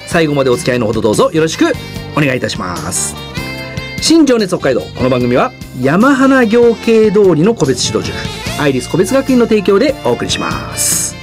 最後までお付き合いのほどどうぞよろしくお願いいたします。新情熱北海道、この番組は山花行慶通りの個別指導塾アイリス個別学院の提供でお送りします。